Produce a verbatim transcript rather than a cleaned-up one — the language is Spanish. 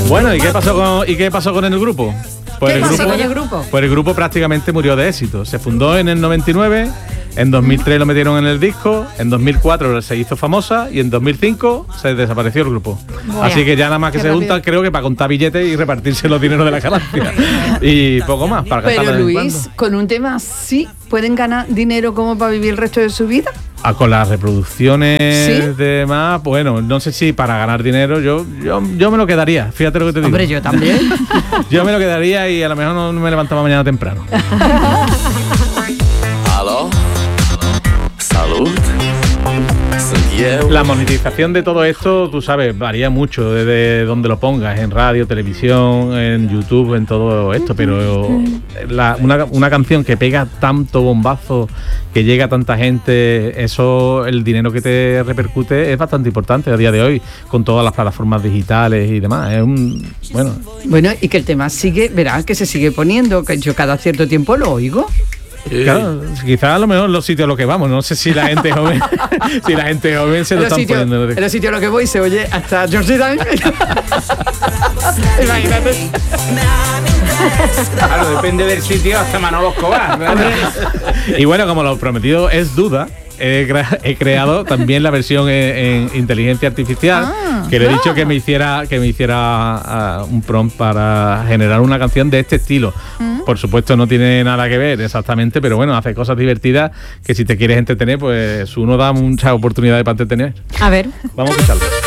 Bueno, ¿y qué pasó con, ¿y qué pasó con el grupo? Pues ¿Qué el pasó grupo, con el grupo? Pues el grupo prácticamente murió de éxito. Se fundó en el noventa y nueve, en dos mil tres lo metieron en el disco, en dos mil cuatro se hizo famosa y en dos mil cinco se desapareció el grupo. Bueno, así que ya nada más que qué se rápido. juntan, creo que para contar billetes y repartirse los dineros de la ganancia. Y poco más, para Pero cantar de vez en Luis, cuando. con un tema así, ¿pueden ganar dinero como para vivir el resto de su vida? Ah, con las reproducciones ¿Sí? de más, bueno, no sé si para ganar dinero, yo, yo, yo me lo quedaría, fíjate lo que te digo. Hombre, yo también. Yo me lo quedaría y a lo mejor no me levantaba mañana temprano. Aló, salud. La monetización de todo esto, tú sabes, varía mucho desde donde lo pongas, en radio, televisión, en YouTube, en todo esto, pero la- una, una canción que pega tanto bombazo, que llega a tanta gente, eso, el dinero que te repercute es bastante importante a día de hoy, con todas las plataformas digitales y demás. Es un, bueno, Bueno, y que el tema sigue, verás que se sigue poniendo, que yo cada cierto tiempo lo oigo. claro, quizás a lo mejor los sitios a los que vamos, no sé si la gente joven, si la gente joven se lo En los están sitios poniendo. en los sitios a los que voy se oye hasta George Dan. Imagínate. Claro, depende del sitio, hasta Manolo Escobar. ¿verdad? Y bueno, como lo prometido es duda, he, crea- he creado también la versión en, en inteligencia artificial, Ah, que le he dicho que me hiciera que me hiciera uh, un prompt para generar una canción de este estilo. Por supuesto no tiene nada que ver exactamente, pero bueno, hace cosas divertidas que si te quieres entretener, pues uno da muchas oportunidades para entretener. A ver. Vamos a escucharlo.